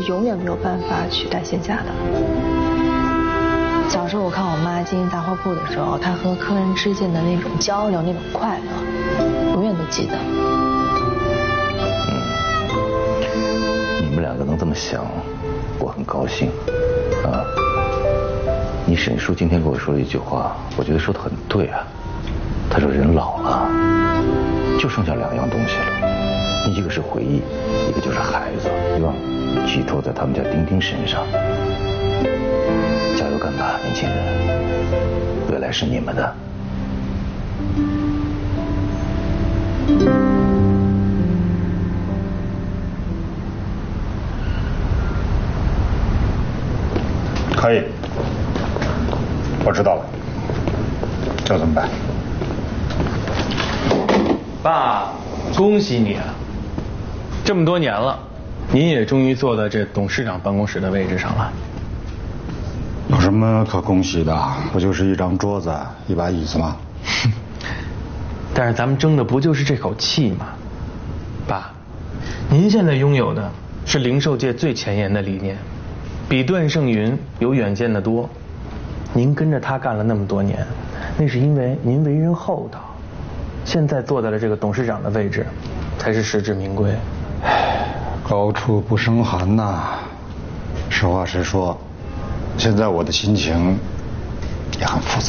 永远没有办法取代线下的。小时候我看我妈经营杂货铺的时候，她和客人之间的那种交流、那种快乐，永远都记得。 你们两个能这么想，我很高兴啊。你沈叔今天跟我说了一句话，我觉得说的很对啊。他说人老了，就剩下2样东西了，一个是回忆，一个就是孩子，对吧？寄托在他们家丁丁身上。加油干吧，年轻人，未来是你们的。 可以，我知道了，这怎么办？ 爸，恭喜你啊！这么多年了，您也终于坐在这董事长办公室的位置上了。 有什么可恭喜的？不就是一张桌子、一把椅子吗？ 但是咱们争的不就是这口气吗？爸，您现在拥有的是零售界最前沿的理念，比段胜云有远见的多。您跟着他干了那么多年，那是因为您为人厚道。现在坐在了这个董事长的位置，才是实至名归。 高处不胜寒呐。实话实说，现在我的心情也很复杂。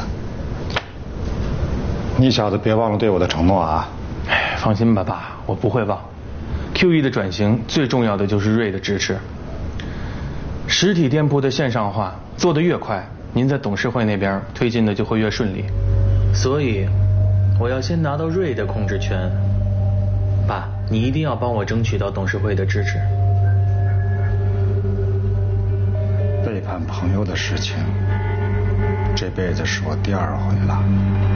你小子别忘了对我的承诺啊！ 放心吧，爸，我不会忘。QE 的转型最重要的就是瑞的支持。实体店铺的线上化做得越快，您在董事会那边推进的就会越顺利。所以，我要先拿到瑞的控制权。爸，你一定要帮我争取到董事会的支持。 背叛朋友的事情，这辈子是我第2回了。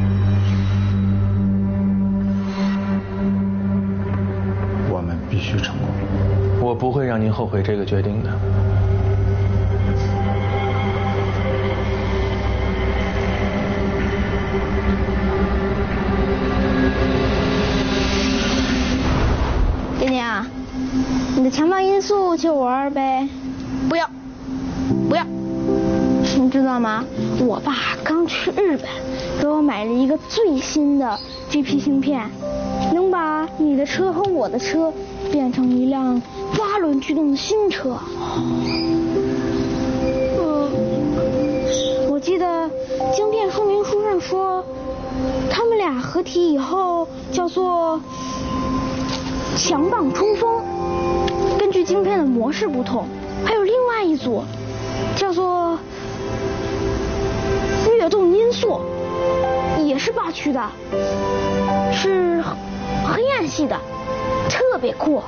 我们必须成功。 我不会让您后悔这个决定的。 丁丁啊，你的强大因素借我2呗。不要，不要。你知道吗？我爸刚去日本，给我买了一个最新的 GP 芯片，能把你的车和我的车变成一辆8轮驱动的新车。我记得晶片说明书上说，他们俩合体以后叫做强棒冲锋。根据晶片的模式不同，还有另外一组叫做跃动音速，也是8驱的，是黑暗系的，特别酷。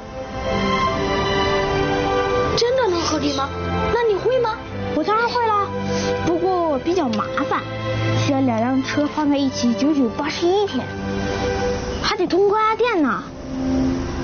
真的能合体吗？那你会吗？我当然会了，不过比较麻烦，需要2辆车放在一起9981天，还得通高压电呢。